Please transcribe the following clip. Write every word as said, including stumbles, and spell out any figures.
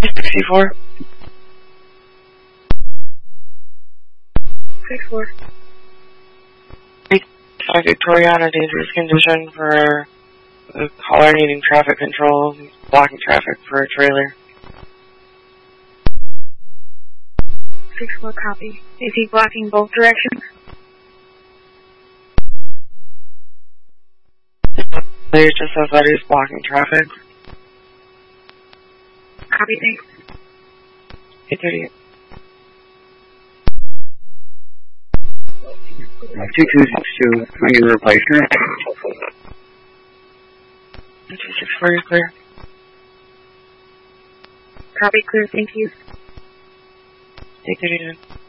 sixty-four. six four. Five Victoria on a dangerous condition for the caller needing traffic control, blocking traffic for a trailer. six four copy. Is he blocking both directions? It just says that he's blocking traffic. Copy, thanks. eight thirty-eight. two two six two, I need a replacement. two two six four, clear. Copy, clear, thank you. eight thirty-nine.